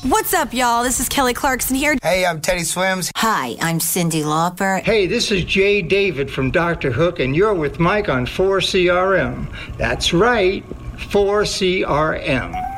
What's up, y'all? This is Kelly Clarkson here. Hey, I'm Teddy Swims. Hi, I'm Cyndi Lauper. Hey, this is Jay David from Dr. Hook, and you're with Mike on 4CRM. That's right, 4CRM.